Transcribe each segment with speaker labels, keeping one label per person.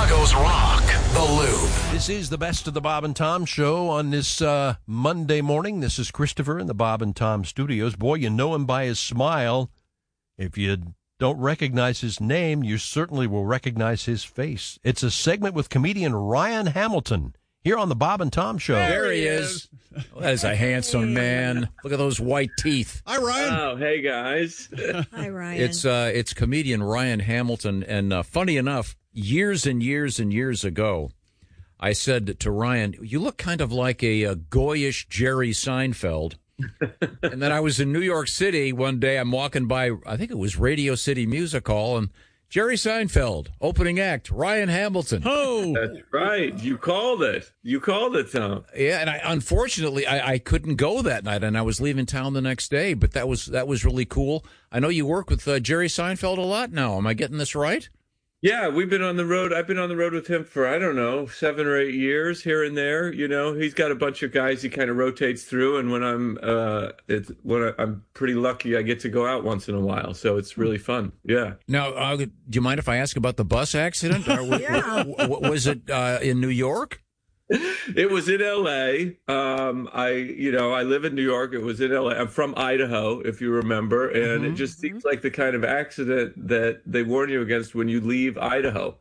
Speaker 1: Chicago's Rock, The Loop.
Speaker 2: This is the best of the Bob and Tom show on this Monday morning. This is Christopher in the Bob and Tom studios. Boy, you know him by his smile. If you don't recognize his name, you certainly will recognize his face. It's a segment with comedian Ryan Hamilton here on the Bob and Tom show.
Speaker 3: There he is. That is a handsome man. Look at those white teeth.
Speaker 4: Hi, Ryan.
Speaker 5: Oh, hey, guys.
Speaker 6: Hi, Ryan.
Speaker 3: It's comedian Ryan Hamilton, and funny enough, years and years and years ago, I said to Ryan, "You look kind of like a goyish Jerry Seinfeld." And then I was in New York City one day. I'm walking by, I think it was Radio City Music Hall, and Jerry Seinfeld, opening act, Ryan Hamilton.
Speaker 4: Oh,
Speaker 5: That's right. You called it. You called it, Tom.
Speaker 3: Yeah, and unfortunately, I couldn't go that night, and I was leaving town the next day. But that was really cool. I know you work with Jerry Seinfeld a lot now. Am I getting this right?
Speaker 5: Yeah, we've been on the road. I've been on the road with him for, 7 or 8 years here and there. You know, he's got a bunch of guys he kind of rotates through. And when I'm pretty lucky, I get to go out once in a while. So it's really fun. Yeah.
Speaker 3: Now, do you mind if I ask about the bus accident?
Speaker 6: Yeah.
Speaker 3: Was it in New York?
Speaker 5: It was in L.A. I live in New York. It was in L.A. I'm from Idaho, if you remember, and it just seems like the kind of accident that they warn you against when you leave Idaho.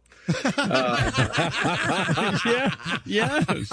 Speaker 4: yes.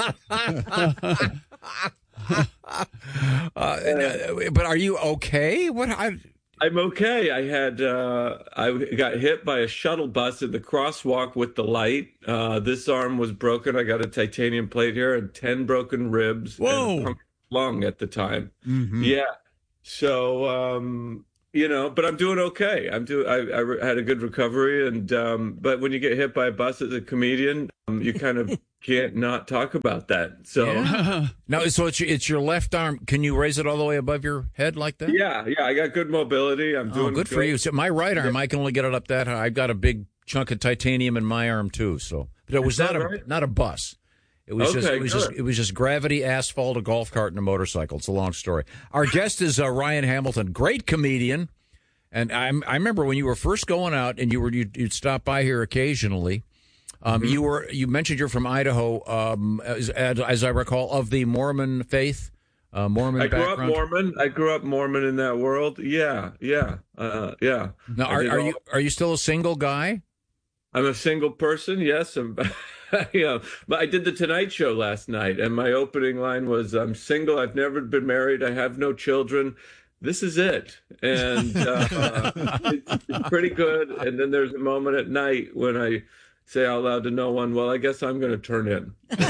Speaker 3: But are you okay?
Speaker 5: I'm okay. I got hit by a shuttle bus at the crosswalk with the light. This arm was broken. I got a titanium plate here and 10 broken ribs.
Speaker 4: Whoa.
Speaker 5: And lung at the time.
Speaker 4: Mm-hmm.
Speaker 5: Yeah. So, but I'm doing okay. I had a good recovery. And, but when you get hit by a bus as a comedian, you kind of can't not talk about that. So
Speaker 3: now, so it's your left arm. Can you raise it all the way above your head like that?
Speaker 5: yeah, I got good mobility. I'm doing
Speaker 3: good for you. So my right arm, I can only get it up that high. I've got a big chunk of titanium in my arm too. So, but it was not a bus. It was just gravity, asphalt, a golf cart, and a motorcycle. It's a long story. Our guest is Ryan Hamilton, great comedian, and I remember when you were first going out, and you'd stop by here occasionally. You mentioned you're from Idaho, as I recall, of the Mormon faith, Mormon background.
Speaker 5: I grew up Mormon in that world. Yeah.
Speaker 3: Now, are you still a single guy?
Speaker 5: I'm a single person. Yes. But I did the Tonight Show last night, and my opening line was, "I'm single. I've never been married. I have no children. This is it." And it's pretty good. And then there's a moment at night when I say out loud to no one, "Well, I guess I'm going to turn in."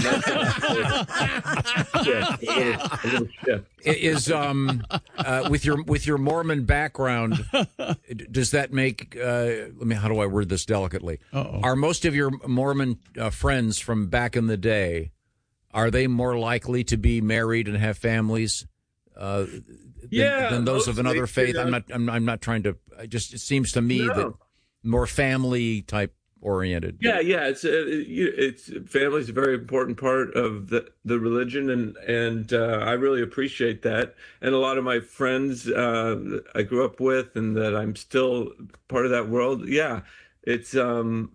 Speaker 3: Is with your Mormon background, does that make? How do I word this delicately? Are most of your Mormon friends from back in the day, are they more likely to be married and have families? Than those of another faith.
Speaker 5: Yeah.
Speaker 3: I'm not trying to. It seems to me that more family type oriented.
Speaker 5: Yeah. It's family's a very important part of the religion, and I really appreciate that. And a lot of my friends I grew up with, and that I'm still part of that world. Yeah, it's so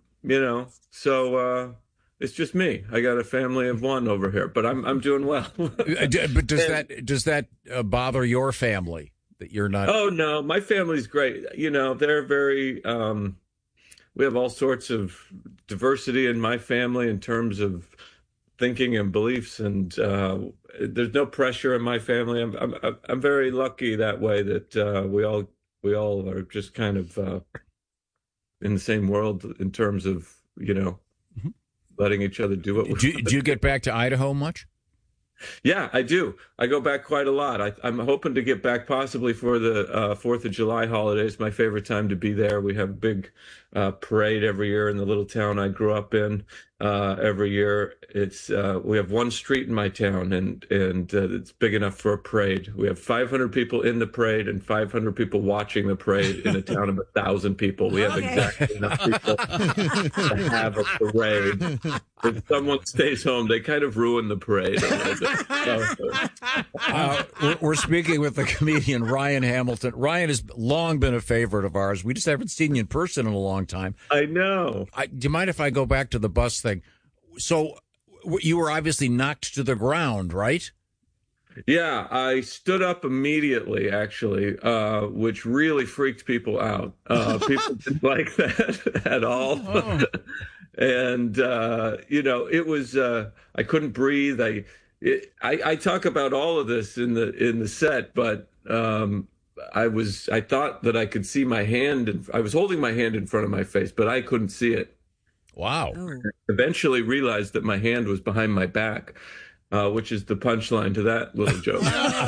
Speaker 5: it's just me. I got a family of one over here, but I'm doing well.
Speaker 3: But does that bother your family that you're not?
Speaker 5: Oh no, my family's great. They're very. We have all sorts of diversity in my family in terms of thinking and beliefs, and there's no pressure in my family. I'm very lucky that way that we all are just kind of in the same world in terms of letting each other do what we
Speaker 3: do. You get back to Idaho much?
Speaker 5: Yeah, I do. I go back quite a lot. I'm hoping to get back possibly for the 4th of July holidays. My favorite time to be there. We have a big parade every year in the little town I grew up in. Every year, we have one street in my town, and it's big enough for a parade. We have 500 people in the parade and 500 people watching the parade in a town of 1,000 people. We have exactly enough people to have a parade. If someone stays home, they kind of ruin the parade.
Speaker 3: We're speaking with the comedian Ryan Hamilton. Ryan has long been a favorite of ours. We just haven't seen you in person in a long long time.
Speaker 5: I know.
Speaker 3: Do you mind if I go back to the bus thing? So you were obviously knocked to the ground, right?
Speaker 5: Yeah, I stood up immediately, actually, which really freaked people out. People didn't like that at all. Oh. And, it was, I couldn't breathe. I talk about all of this in the set, but I thought that I could see my hand, and I was holding my hand in front of my face, but I couldn't see it.
Speaker 3: Wow.
Speaker 5: Oh. Eventually realized that my hand was behind my back, which is the punchline to that little joke.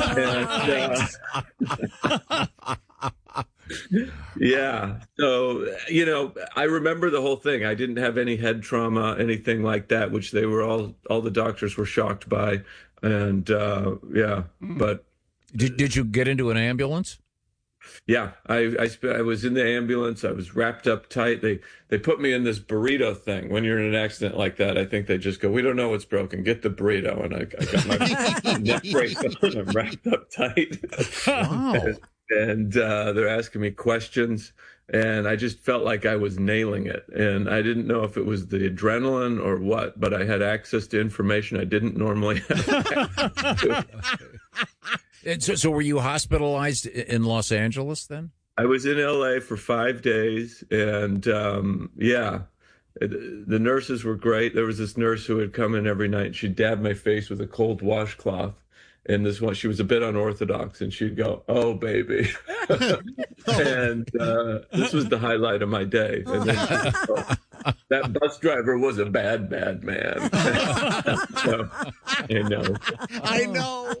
Speaker 5: Yeah. So, I remember the whole thing. I didn't have any head trauma, anything like that, which they were all the doctors were shocked by. And, but.
Speaker 3: Did you get into an ambulance?
Speaker 5: Yeah, I was in the ambulance. I was wrapped up tight. They put me in this burrito thing. When you're in an accident like that, I think they just go, "We don't know what's broken. Get the burrito." And I got my neck brace on. I'm wrapped up tight.
Speaker 3: Wow.
Speaker 5: And they're asking me questions, and I just felt like I was nailing it. And I didn't know if it was the adrenaline or what, but I had access to information I didn't normally have.
Speaker 3: And so were you hospitalized in Los Angeles then?
Speaker 5: I was in LA for 5 days, and the nurses were great. There was this nurse who would come in every night, and she'd dab my face with a cold washcloth. And this one, she was a bit unorthodox, and she'd go, "Oh, baby." And this was the highlight of my day. And then she'd go, "That bus driver was a bad, bad man." So, I know.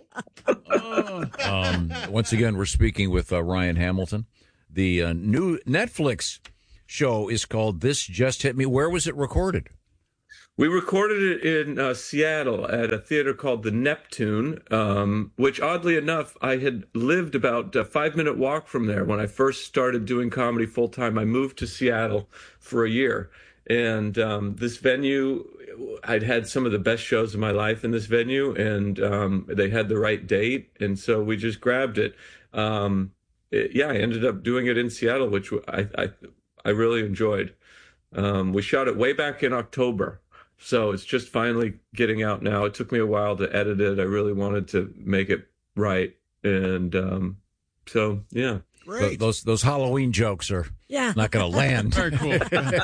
Speaker 3: Once again, we're speaking with Ryan Hamilton. The new Netflix show is called This Just Hit Me. Where was it recorded?
Speaker 5: We recorded it in Seattle at a theater called the Neptune, which oddly enough, I had lived about a 5-minute walk from there when I first started doing comedy full time. I moved to Seattle for a year. And this venue, I'd had some of the best shows of my life in this venue, and they had the right date. And so we just grabbed it. I ended up doing it in Seattle, which I really enjoyed. We shot it way back in October. So it's just finally getting out now. It took me a while to edit it. I really wanted to make it right. And yeah.
Speaker 3: Great. Those Halloween jokes are not going to land.
Speaker 4: Very cool.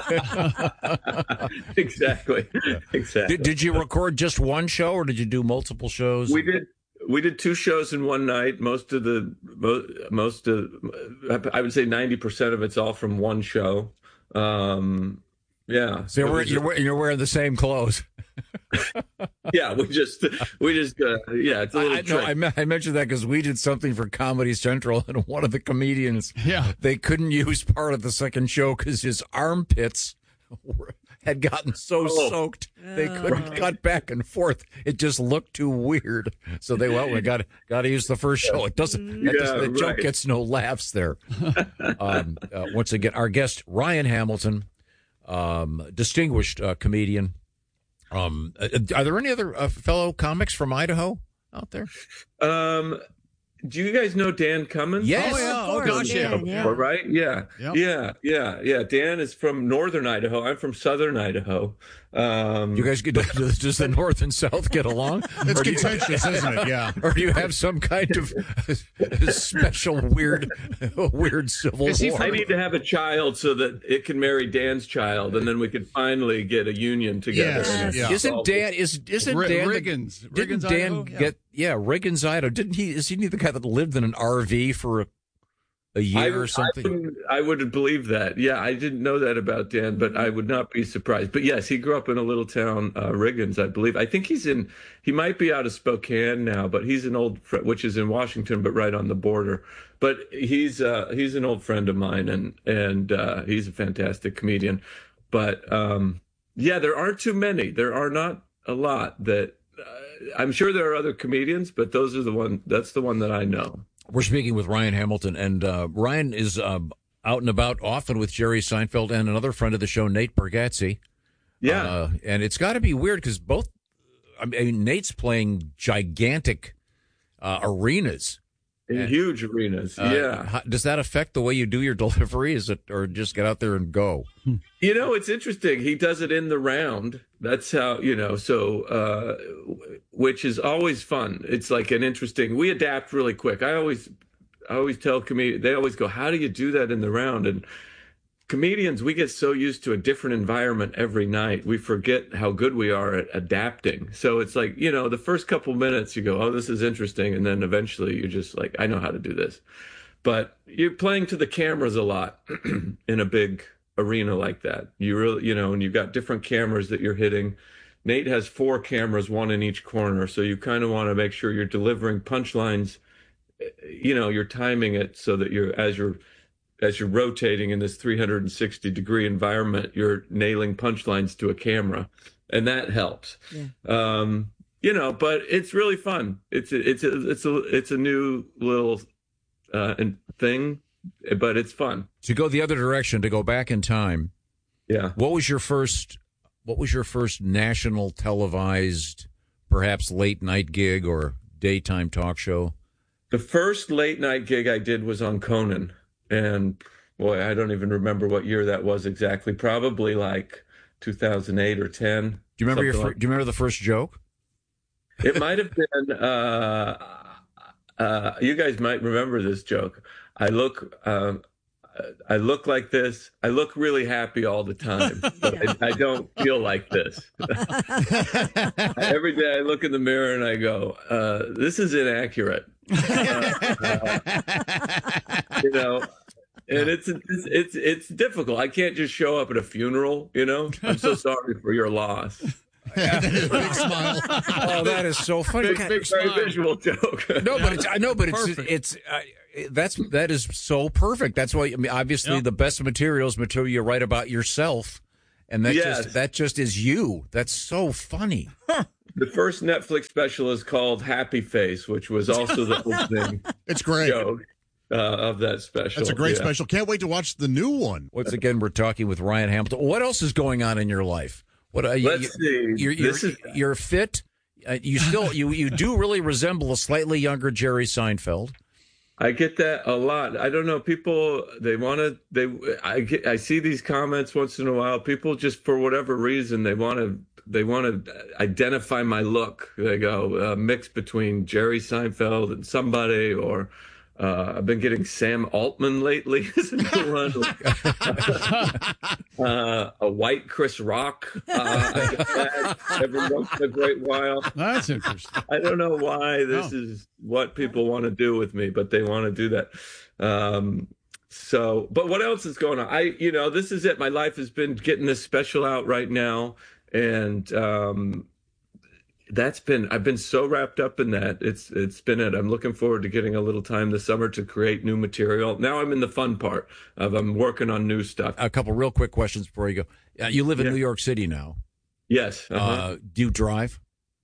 Speaker 5: Exactly.
Speaker 3: Yeah.
Speaker 5: Exactly.
Speaker 3: Did you record just one show, or did you do multiple shows?
Speaker 5: We did 2 shows in one night. I would say 90% of it's all from one show. Yeah.
Speaker 3: So you're wearing the same clothes.
Speaker 5: Yeah, we just it's a little trick.
Speaker 3: I mentioned that because we did something for Comedy Central, and one of the comedians, they couldn't use part of the second show because his armpits had gotten so soaked they couldn't cut back and forth. It just looked too weird. So they went, we got to use the first show. The joke gets no laughs there. Once again, our guest, Ryan Hamilton, distinguished comedian. Are there any other fellow comics from Idaho out there?
Speaker 5: Do you guys know Dan Cummins?
Speaker 3: Yes.
Speaker 4: Oh gosh, yeah.
Speaker 5: Right? Yeah. Yep. Yeah. Dan is from northern Idaho. I'm from southern Idaho.
Speaker 3: You guys does the North and South get along?
Speaker 4: It's contentious, isn't it? Yeah.
Speaker 3: Or do you have some kind of special weird civil war?
Speaker 5: I need to have a child so that it can marry Dan's child, and then we could finally get a union together.
Speaker 4: Yes. Yeah.
Speaker 3: Isn't Dan
Speaker 4: Riggins?
Speaker 3: Didn't Dan
Speaker 4: Idaho?
Speaker 3: get Riggins, Idaho? Didn't he? Isn't he the guy that lived in an RV for a year or something?
Speaker 5: I would believe that. Yeah, I didn't know that about Dan, but I would not be surprised. But yes, he grew up in a little town, Riggins, I believe. I think he might be out of Spokane now, but he's an old friend, which is in Washington, but right on the border. But he's an old friend of mine, and he's a fantastic comedian. But there aren't too many. There are not a lot that. I'm sure there are other comedians, but that's the one that I know.
Speaker 3: We're speaking with Ryan Hamilton, and Ryan is out and about often with Jerry Seinfeld and another friend of the show, Nate Bargatze.
Speaker 5: Yeah.
Speaker 3: And it's got to be weird because Nate's playing gigantic arenas
Speaker 5: In huge arenas,
Speaker 3: Does that affect the way you do your delivery? Is it, or just get out there and go?
Speaker 5: It's interesting. He does it in the round. That's how, which is always fun. It's like an interesting, we adapt really quick. I always tell comedians, they always go, how do you do that in the round? And comedians, we get so used to a different environment every night, we forget how good we are at adapting. So it's like, the first couple minutes you go, oh, this is interesting. And then eventually you're just like, I know how to do this. But you're playing to the cameras a lot in a big arena like that. You really, and you've got different cameras that you're hitting. Nate has 4 cameras, 1 in each corner. So you kind of want to make sure you're delivering punchlines, you're timing it so that as you're rotating in this 360 degree environment, you're nailing punchlines to a camera, and that helps. Yeah. But it's really fun. It's a new little thing, but it's fun.
Speaker 3: To go the other direction, to go back in time.
Speaker 5: Yeah.
Speaker 3: What was your first national televised, perhaps late night gig or daytime talk show?
Speaker 5: The first late night gig I did was on Conan. And boy, I don't even remember what year that was exactly. Probably like 2008 or 10.
Speaker 3: Do you remember do you remember the first joke?
Speaker 5: It might have been. You guys might remember this joke. I look like this. I look really happy all the time, but I don't feel like this. Every day I look in the mirror and I go, "This is inaccurate." And it's difficult. I can't just show up at a funeral. I'm so sorry for your loss.
Speaker 4: Big smile.
Speaker 3: Oh, that is so funny.
Speaker 5: Big very visual joke.
Speaker 3: That is so perfect. That's why, obviously the best material is material you write about yourself, and that just is you. That's so funny.
Speaker 5: The first Netflix special is called Happy Face, which was also the opening.
Speaker 4: It's great.
Speaker 5: Joke of that special.
Speaker 4: That's a great special. Can't wait to watch the new one.
Speaker 3: Once again, we're talking with Ryan Hamilton. What else is going on in your life?
Speaker 5: Let's see.
Speaker 3: You're fit. You still you do really resemble a slightly younger Jerry Seinfeld.
Speaker 5: I get that a lot. I don't know. People, I see these comments once in a while. People just, for whatever reason, they want to identify my look. They go, mix between Jerry Seinfeld and somebody, or I've been getting Sam Altman lately as a new one. A white Chris Rock. I get that every once in a great while.
Speaker 4: That's interesting.
Speaker 5: I don't know why this is what people want to do with me, but they want to do that. But what else is going on? This is it. My life has been getting this special out right now, and I've been so wrapped up in that. It's been it. I'm looking forward to getting a little time this summer to create new material. Now I'm in the fun part of I'm working on new stuff.
Speaker 3: A couple real quick questions before you go. You live in New York City now.
Speaker 5: Yes.
Speaker 3: Do you drive?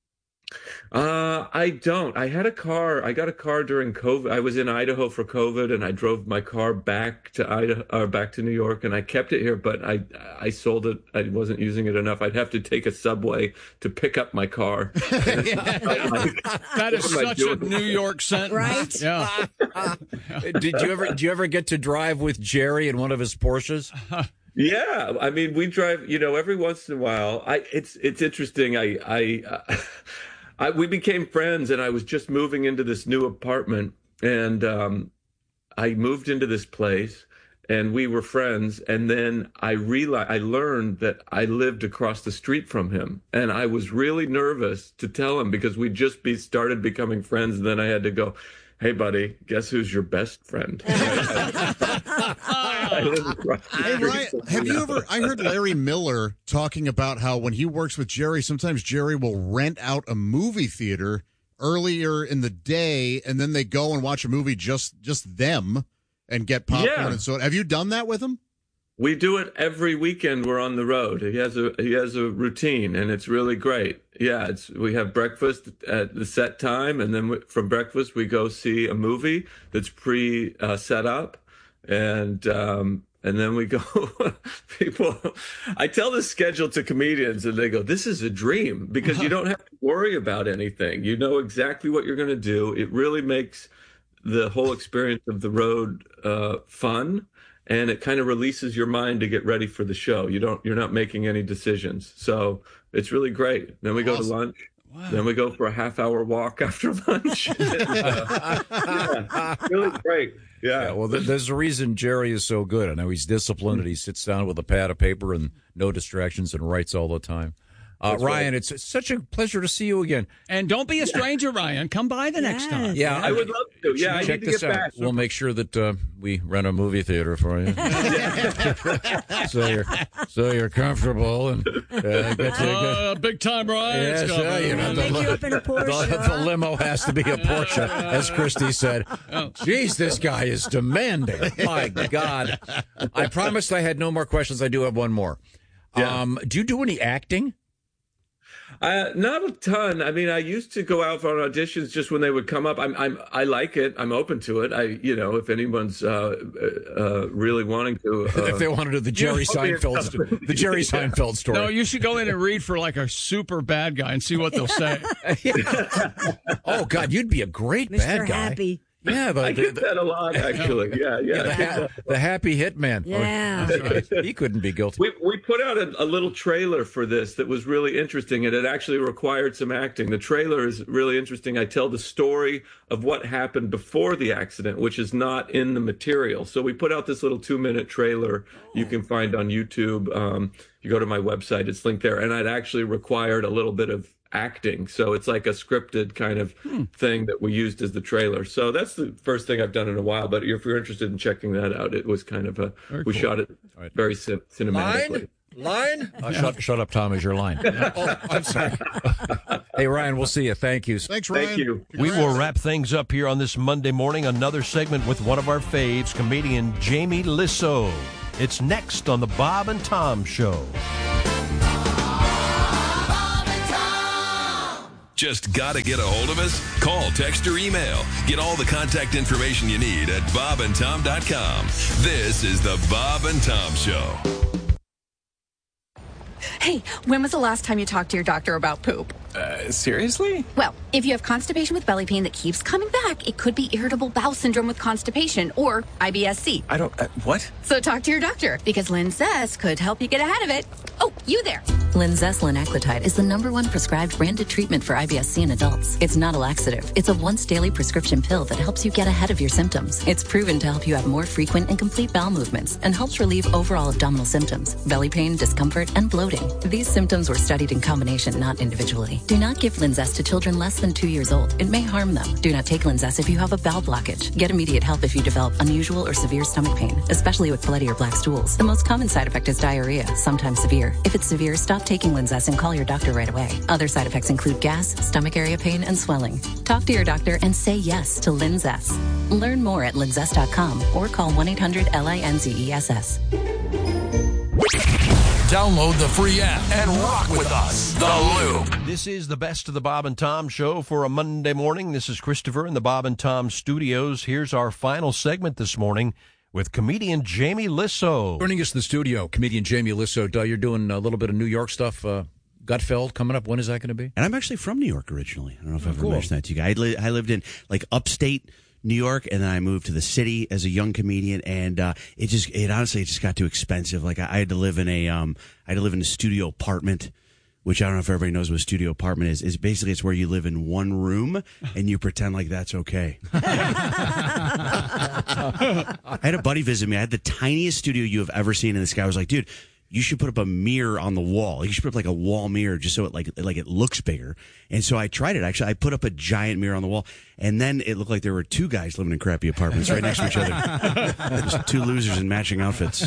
Speaker 5: I don't. I had a car. I got a car during COVID. I was in Idaho for COVID, and I drove my car back to back to New York, and I kept it here. But I sold it. I wasn't using it enough. I'd have to take a subway to pick up my car.
Speaker 2: That is such a New York sentence,
Speaker 6: right?
Speaker 2: Yeah.
Speaker 3: Did you ever get to drive with Jerry in one of his Porsches?
Speaker 5: Yeah, I mean, we drive. Every once in a while. It's interesting. We became friends, and I was just moving into this new apartment, and I moved into this place, and we were friends. And then I learned that I lived across the street from him, and I was really nervous to tell him because we just started becoming friends. And then I had to go, "Hey, buddy, guess who's your best friend?"
Speaker 4: Hey, Ryan, have you ever? I heard Larry Miller talking about how when he works with Jerry, sometimes Jerry will rent out a movie theater earlier in the day, and then they go and watch a movie just them and get popcorn and soda. Have you done that with him?
Speaker 5: We do it every weekend. We're on the road. He has a routine, and it's really great. Yeah, we have breakfast at the set time, and then from breakfast we go see a movie that's set up, and then we go. I tell this schedule to comedians, and they go, "This is a dream," because you don't have to worry about anything. You know exactly what you're going to do. It really makes the whole experience of the road fun, and it kind of releases your mind to get ready for the show. You're not making any decisions, so it's really great. Then we go to lunch. Wow. Then we go for a half-hour walk after lunch. Really great. Yeah.
Speaker 3: Well, there's a reason Jerry is so good. I know he's disciplined and he sits down with a pad of paper and no distractions and writes all the time. Ryan, right. It's such a pleasure to see you again.
Speaker 6: And don't be a stranger, Ryan. Come by the next time.
Speaker 5: Yeah, I would love to. Yeah,
Speaker 3: check this out. Back. We'll make sure that we rent a movie theater for you, so you're comfortable and get
Speaker 6: big time, Ryan.
Speaker 3: Yes, the limo has to be a Porsche, as Christy said. Jeez, this guy is demanding. My God! I promised I had no more questions. I do have one more. Yeah. Do you do any acting?
Speaker 5: Not a ton. I mean, I used to go out for auditions just when they would come up. I like it. I'm open to it. If anyone's really wanting to,
Speaker 3: if they want to do the Jerry Seinfeld story.
Speaker 6: No, you should go in and read for like a super bad guy and see what they'll say.
Speaker 3: Oh God, you'd be a great
Speaker 7: Mr.
Speaker 3: bad guy.
Speaker 7: Happy.
Speaker 5: Yeah, but I get that a lot, actually. Yeah.
Speaker 3: The happy hitman.
Speaker 7: Yeah.
Speaker 3: He couldn't be guilty.
Speaker 5: We put out a little trailer for this that was really interesting, and it actually required some acting. The trailer is really interesting. I tell the story of what happened before the accident, which is not in the material. So we put out this little 2-minute trailer you can find on YouTube. You go to my website, it's linked there. And it actually required a little bit of acting, so it's like a scripted kind of thing that we used as the trailer. So that's the first thing I've done in a while, but if you're interested in checking that out, it was kind of we shot it very cinematically.
Speaker 3: Line? Shut up, Tom, is your line. Oh, I'm sorry. Hey, Ryan, we'll see you. Thank you.
Speaker 4: Thanks, Ryan.
Speaker 5: Thank you.
Speaker 2: We will wrap things up here on this Monday morning. Another segment with one of our faves, comedian Jamie Lissow. It's next on the Bob and Tom Show.
Speaker 8: Just got to get a hold of us? Call, text, or email. Get all the contact information you need at bobandtom.com. This is the Bob and Tom Show.
Speaker 9: Hey, when was the last time you talked to your doctor about poop?
Speaker 10: Seriously?
Speaker 9: Well, if you have constipation with belly pain that keeps coming back, it could be irritable bowel syndrome with constipation or IBS-C.
Speaker 10: I don't... what?
Speaker 9: So talk to your doctor, because Linzess could help you get ahead of it. Oh, you there.
Speaker 11: Linzess linaclotide is the #1 prescribed branded treatment for IBS-C in adults. It's not a laxative. It's a once-daily prescription pill that helps you get ahead of your symptoms. It's proven to help you have more frequent and complete bowel movements and helps relieve overall abdominal symptoms, belly pain, discomfort, and bloating. These symptoms were studied in combination, not individually. Do not give Linzess to children less than 2 years old. It may harm them. Do not take Linzess if you have a bowel blockage. Get immediate help if you develop unusual or severe stomach pain, especially with bloody or black stools. The most common side effect is diarrhea, sometimes severe. If it's severe, stop taking Linzess and call your doctor right away. Other side effects include gas, stomach area pain, and swelling. Talk to your doctor and say yes to Linzess. Learn more at linzess.com or call 1-800-LINZESS.
Speaker 1: Download the free app and rock with us. The Loop.
Speaker 2: This is the best of the Bob and Tom Show for a Monday morning. This is Christopher in the Bob and Tom studios. Here's our final segment this morning with comedian Jamie Lissow.
Speaker 3: Joining us in the studio, comedian Jamie Lissow. You're doing a little bit of New York stuff. Gutfeld coming up. When is that going to be?
Speaker 10: And I'm actually from New York originally. I don't know if I've ever mentioned that to you guys. I lived in like upstate New York, and then I moved to the city as a young comedian, and it honestly just got too expensive. Like I had to live in a studio apartment, which I don't know if everybody knows what a studio apartment is. Is basically it's where you live in one room and you pretend like that's okay. I had a buddy visit me. I had the tiniest studio you have ever seen, and this guy was like, "Dude, you should put up a mirror on the wall. You should put up like a wall mirror just so it it looks bigger." And so I tried it. Actually, I put up a giant mirror on the wall, and then it looked like there were two guys living in crappy apartments right next to each other. Just two losers in matching outfits.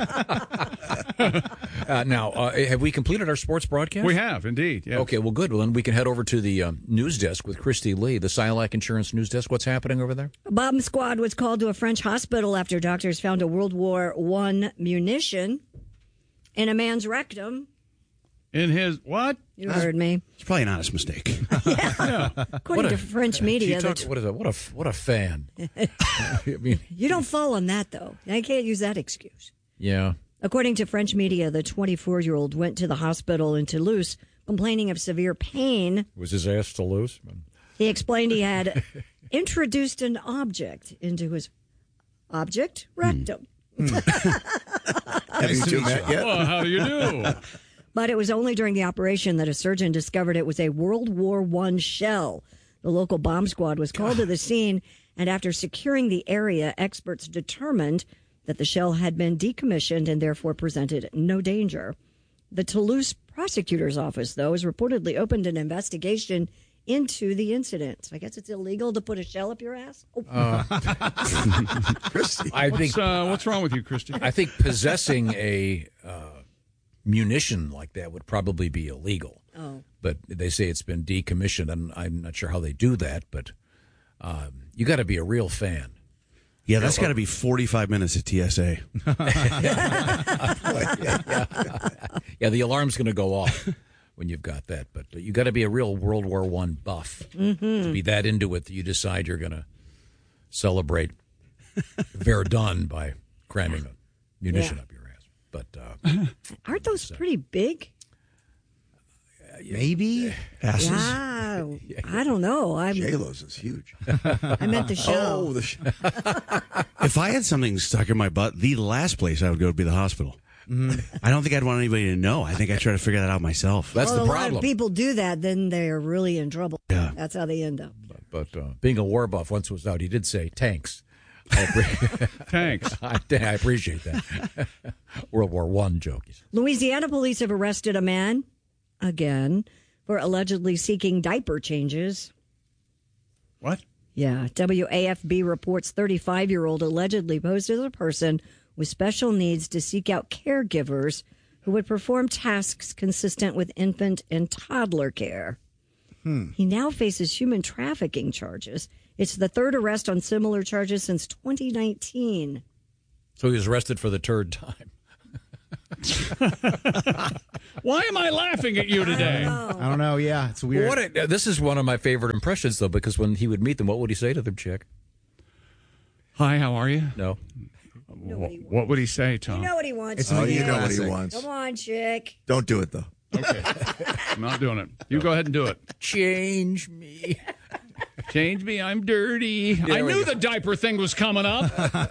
Speaker 3: Now, have we completed our sports broadcast?
Speaker 6: We have, indeed. Yes.
Speaker 3: Okay, well, good. Well, then we can head over to the news desk with Christy Lee, the Silac Insurance news desk. What's happening over there?
Speaker 7: A bomb squad was called to a French hospital after doctors found a World War I munition in a man's rectum.
Speaker 6: In his what?
Speaker 7: You heard me.
Speaker 10: It's probably an honest mistake.
Speaker 7: Yeah. According to French media.
Speaker 3: What is that? What a fan. I mean,
Speaker 7: you don't fall on that, though. I can't use that excuse.
Speaker 3: Yeah.
Speaker 7: According to French media, the 24-year-old went to the hospital in Toulouse complaining of severe pain.
Speaker 3: Was his ass still loose?
Speaker 7: He explained he had introduced an object into his object rectum.
Speaker 12: Have you two met yet?
Speaker 6: Well, how do you do?
Speaker 7: But it was only during the operation that a surgeon discovered it was a World War I shell. The local bomb squad was called to the scene, and after securing the area, experts determined that the shell had been decommissioned and therefore presented no danger. The Toulouse prosecutor's office, though, has reportedly opened an investigation into the incident. So I guess it's illegal to put a shell up your ass?
Speaker 12: Christy.
Speaker 6: What's wrong with you, Christy?
Speaker 3: I think possessing a munition like that would probably be illegal.
Speaker 7: Oh.
Speaker 3: But they say it's been decommissioned, and I'm not sure how they do that, but you got to be a real fan.
Speaker 10: Yeah, that's got to be 45 minutes at TSA.
Speaker 3: Yeah, the alarm's going to go off when you've got that. But you got to be a real World War I buff to be that into it that you decide you're going to celebrate Verdun by cramming a munition up your ass. But
Speaker 7: aren't those pretty big?
Speaker 12: Maybe.
Speaker 10: Asses.
Speaker 7: Yeah, I don't know.
Speaker 12: J-Lo's is huge.
Speaker 7: I meant the shell.
Speaker 10: If I had something stuck in my butt, the last place I would go would be the hospital. I don't think I'd want anybody to know. I think I'd try to figure that out myself.
Speaker 3: That's the
Speaker 7: A lot
Speaker 3: problem.
Speaker 7: of people do that, then they're really in trouble.
Speaker 10: Yeah.
Speaker 7: That's how they end up.
Speaker 3: But being a war buff, once it was out, he did say tanks.
Speaker 6: Thanks.
Speaker 3: I appreciate that. World War I joke.
Speaker 7: Louisiana police have arrested a man, again, for allegedly seeking diaper changes.
Speaker 6: What?
Speaker 7: Yeah. WAFB reports 35-year-old allegedly posed as a person with special needs to seek out caregivers who would perform tasks consistent with infant and toddler care. He now faces human trafficking charges. It's the third arrest on similar charges since 2019.
Speaker 3: So he was arrested for the third time.
Speaker 6: Why am I laughing at you today?
Speaker 12: I don't know. Yeah, it's weird.
Speaker 3: This is one of my favorite impressions, though, because when he would meet them, what would he say to them, Chick?
Speaker 6: Hi, how are you?
Speaker 3: No.
Speaker 6: What would he say, Tom?
Speaker 7: You know what he wants.
Speaker 12: It's you know what he wants.
Speaker 7: Come on, chick.
Speaker 12: Don't do it, though.
Speaker 6: Okay. I'm not doing it. You go ahead and do it.
Speaker 3: Change me.
Speaker 6: Change me. I'm dirty. I knew the diaper thing was coming up.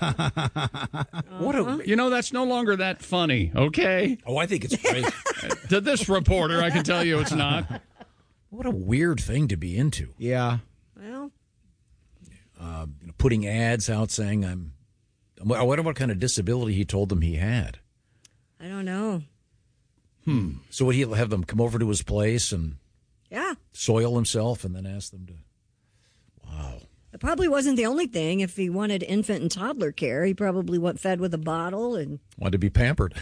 Speaker 6: That's no longer that funny, okay?
Speaker 3: Oh, I think it's great.
Speaker 6: To this reporter, I can tell you it's not.
Speaker 3: What a weird thing to be into.
Speaker 12: Yeah.
Speaker 7: Well,
Speaker 3: putting ads out saying I wonder what kind of disability he told them he had.
Speaker 7: I don't know.
Speaker 3: So would he have them come over to his place and soil himself and then ask them to... Wow.
Speaker 7: It probably wasn't the only thing. If he wanted infant and toddler care, he probably went fed with a bottle and...
Speaker 3: Wanted to be pampered.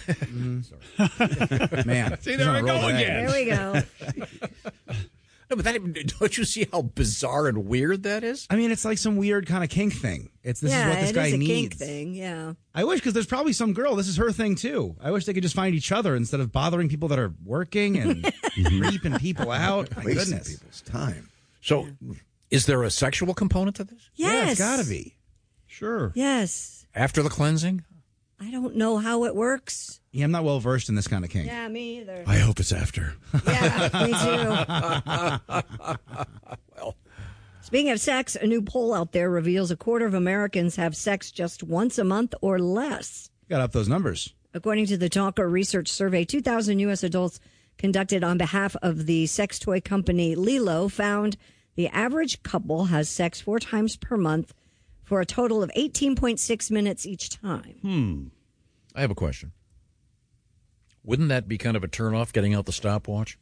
Speaker 12: Man.
Speaker 6: See, there we go again.
Speaker 7: There we go.
Speaker 3: No, but don't you see how bizarre and weird that is?
Speaker 13: I mean, it's like some weird kind of kink thing. This is what this guy
Speaker 7: it is a
Speaker 13: needs.
Speaker 7: kink thing, yeah.
Speaker 13: I wish, because there's probably some girl, this is her thing too. I wish they could just find each other instead of bothering people that are working and creeping people out. My
Speaker 12: Wasting
Speaker 13: goodness.
Speaker 12: people's time.
Speaker 3: So, is there a sexual component to this?
Speaker 7: Yes.
Speaker 13: Yeah, it's got to be.
Speaker 6: Sure.
Speaker 7: Yes.
Speaker 3: After the cleansing?
Speaker 7: I don't know how it works.
Speaker 13: Yeah, I'm not well versed in this kind of kink.
Speaker 7: Yeah, me either.
Speaker 10: I hope it's after.
Speaker 7: Yeah, me too.
Speaker 3: Well,
Speaker 7: speaking of sex, a new poll out there reveals a quarter of Americans have sex just once a month or less.
Speaker 13: Got up those numbers.
Speaker 7: According to the Talker Research Survey, 2,000 U.S. adults conducted on behalf of the sex toy company Lilo found the average couple has sex 4 times per month for a total of 18.6 minutes each time.
Speaker 3: I have a question. Wouldn't that be kind of a turnoff, getting out the stopwatch?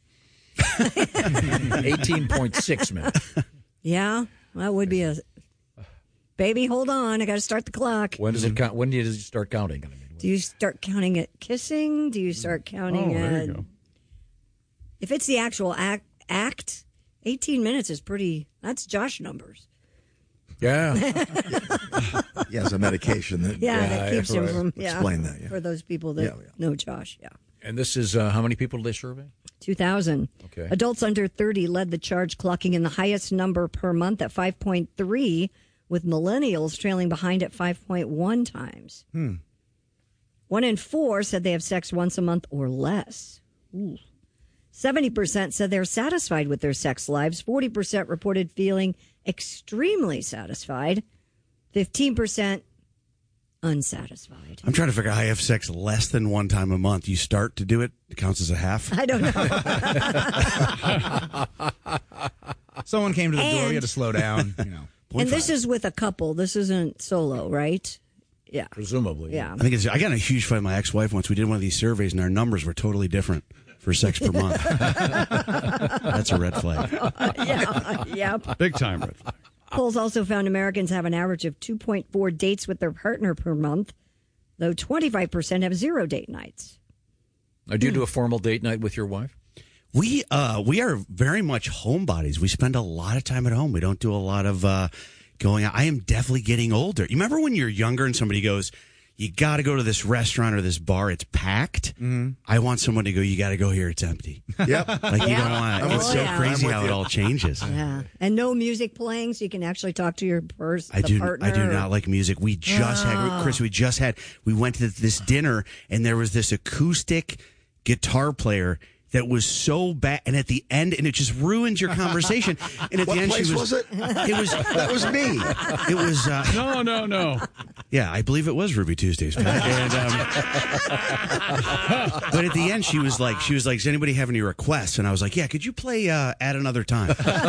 Speaker 3: 18.6 minutes.
Speaker 7: Yeah, that would be a... Baby, hold on. I got to start the clock.
Speaker 3: When does it count? When do you start counting?
Speaker 7: Do you start counting at kissing? Do you start counting at...
Speaker 6: there you go.
Speaker 7: If it's the actual act, 18 minutes is pretty... That's Josh numbers.
Speaker 3: Yeah.
Speaker 12: Yeah, it's a medication that,
Speaker 7: that keeps him from...
Speaker 12: Explain that, yeah.
Speaker 7: For those people that know Josh,
Speaker 3: And this is how many people did they survey?
Speaker 7: 2,000.
Speaker 3: Okay.
Speaker 7: Adults under 30 led the charge, clocking in the highest number per month at 5.3, with millennials trailing behind at 5.1 times. 1 in 4 said they have sex once a month or less. Ooh. 70% said they're satisfied with their sex lives. 40% reported feeling extremely satisfied, 15% unsatisfied.
Speaker 10: I'm trying to figure out how you have sex less than one time a month. You start to do it, it counts as a half.
Speaker 7: I don't know.
Speaker 13: Someone came to the door, you had to slow down, you know.
Speaker 7: And this is with a couple. This isn't solo, right? Yeah.
Speaker 3: Presumably.
Speaker 7: Yeah.
Speaker 10: I got in a huge fight with my ex-wife once. We did one of these surveys, and our numbers were totally different for sex per month. That's a red flag.
Speaker 7: Yeah. Yep.
Speaker 6: Big time red flag.
Speaker 7: Polls also found Americans have an average of 2.4 dates with their partner per month, though 25% have 0 date nights.
Speaker 3: Now, do you do a formal date night with your wife?
Speaker 10: We are very much homebodies. We spend a lot of time at home. We don't do a lot of going out. I am definitely getting older. You remember when you're younger and somebody goes, you got to go to this restaurant or this bar, it's packed? Mm-hmm. I want someone to go, you got to go here, it's empty.
Speaker 12: Yep.
Speaker 10: Like you don't want to. It's so crazy how it all changes.
Speaker 7: Yeah. And no music playing, so you can actually talk to your partner.
Speaker 10: I do not like music. We just had, Chris, we went to this dinner and there was this acoustic guitar player that was so bad, and at the end, and it just ruins your conversan. And at
Speaker 12: What
Speaker 10: the end,
Speaker 12: place
Speaker 10: she
Speaker 12: was it? That was me.
Speaker 10: It was
Speaker 6: No.
Speaker 10: Yeah, I believe it was Ruby Tuesdays. Pat. And, but at the end, she was like, "Does anybody have any requests?" And I was like, "Yeah, could you play at another time?"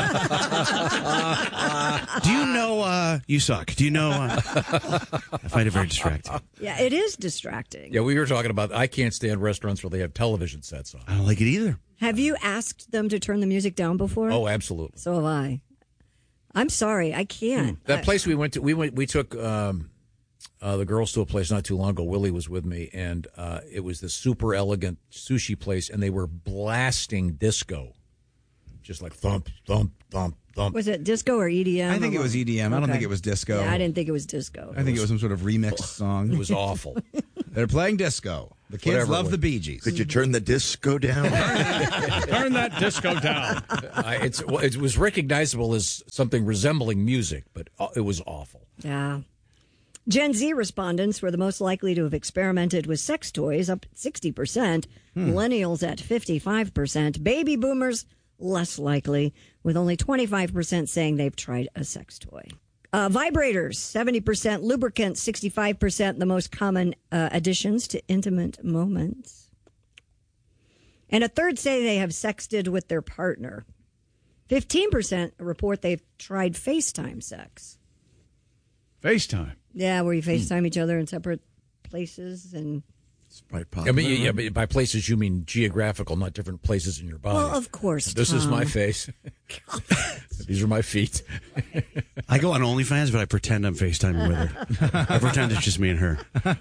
Speaker 10: Do you know You Suck? Do you know? I find it very distracting.
Speaker 7: Yeah, it is distracting.
Speaker 3: Yeah, we were talking about, I can't stand restaurants where they have television sets on.
Speaker 10: I don't like it either.
Speaker 7: Have you asked them to turn the music down before?
Speaker 3: Oh, absolutely.
Speaker 7: So have I. I'm sorry, I can't.
Speaker 3: That place we went to, we took the girls to a place not too long ago. Willie was with me, and it was this super elegant sushi place, and they were blasting disco. Just like thump, thump, thump, thump.
Speaker 7: Was it disco or EDM?
Speaker 13: I think it was EDM. I don't think it was disco.
Speaker 7: Yeah, I didn't think it was disco.
Speaker 13: I think it was some sort of remixed song.
Speaker 3: It was awful.
Speaker 13: They're playing disco. The kids
Speaker 3: Whatever
Speaker 13: love
Speaker 3: it was.
Speaker 13: the Bee Gees.
Speaker 12: Could you turn the disco down?
Speaker 6: Turn that disco down.
Speaker 3: It was recognizable as something resembling music, but it was awful.
Speaker 7: Yeah. Gen Z respondents were the most likely to have experimented with sex toys, up 60%. Millennials at 55%. Baby boomers, less likely, with only 25% saying they've tried a sex toy. Vibrators, 70%. Lubricants, 65%. The most common additions to intimate moments. And a third say they have sexted with their partner. 15% report they've tried FaceTime sex.
Speaker 6: FaceTime?
Speaker 7: Yeah, where you FaceTime each other in separate places and...
Speaker 3: I mean, yeah, but by places you mean geographical, not different places in your body.
Speaker 7: Well, of course,
Speaker 3: This is
Speaker 7: Tom.
Speaker 3: my face. These are my feet.
Speaker 10: I go on OnlyFans, but I pretend I'm FaceTiming with her. I pretend it's just me and her.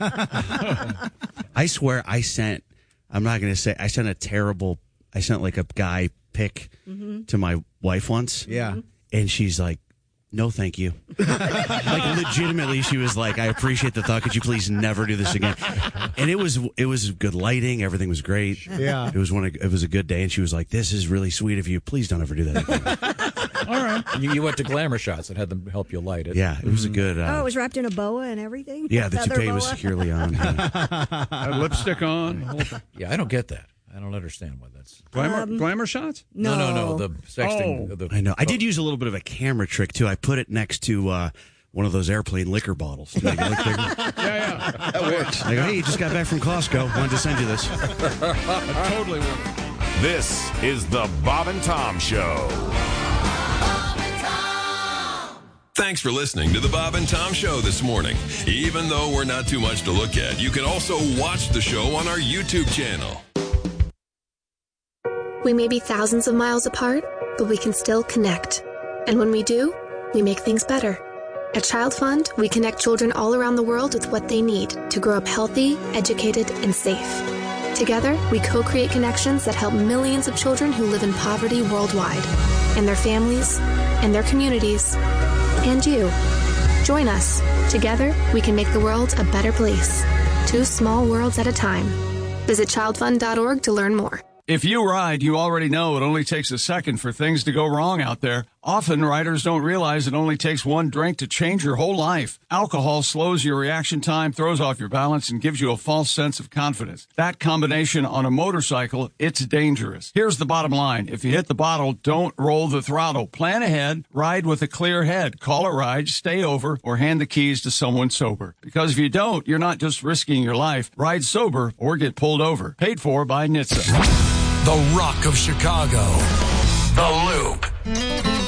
Speaker 10: I swear I sent like a guy pic to my wife once.
Speaker 13: Yeah.
Speaker 10: And she's like, no, thank you. Like legitimately, she was like, I appreciate the thought. Could you please never do this again? And it was good lighting. Everything was great.
Speaker 13: Yeah.
Speaker 10: It was a good day. And she was like, this is really sweet of you. Please don't ever do that again.
Speaker 6: All right.
Speaker 3: You went to Glamour Shots and had them help you light it.
Speaker 10: Yeah, it was a good.
Speaker 7: it was wrapped in a boa and everything?
Speaker 10: Yeah, the
Speaker 7: Feather
Speaker 10: toupee
Speaker 7: boa?
Speaker 10: was securely on.
Speaker 6: Had lipstick on.
Speaker 3: Yeah, I don't get that. I don't understand why that's
Speaker 6: Glamour shots.
Speaker 3: No. The sexting.
Speaker 10: I know. I did use a little bit of a camera trick too. I put it next to one of those airplane liquor bottles to make it look bigger.
Speaker 6: Yeah.
Speaker 12: That works.
Speaker 10: I go, hey, you just got back from Costco. Wanted to send you this.
Speaker 6: That totally worked.
Speaker 1: This is the Bob and Tom Show.
Speaker 8: Thanks for listening to the Bob and Tom Show this morning. Even though we're not too much to look at, you can also watch the show on our YouTube channel.
Speaker 14: We may be thousands of miles apart, but we can still connect. And when we do, we make things better. At Child Fund, we connect children all around the world with what they need to grow up healthy, educated, and safe. Together, we co-create connections that help millions of children who live in poverty worldwide, and their families, and their communities, and you. Join us. Together, we can make the world a better place. 2 small worlds at a time. Visit childfund.org to learn more.
Speaker 15: If you ride, you already know it only takes a second for things to go wrong out there. Often, riders don't realize it only takes one drink to change your whole life. Alcohol slows your reaction time, throws off your balance, and gives you a false sense of confidence. That combination on a motorcycle, it's dangerous. Here's the bottom line. If you hit the bottle, don't roll the throttle. Plan ahead, ride with a clear head, call a ride, stay over, or hand the keys to someone sober. Because if you don't, you're not just risking your life. Ride sober or get pulled over. Paid for by NHTSA.
Speaker 1: The Rock of Chicago. The Loop.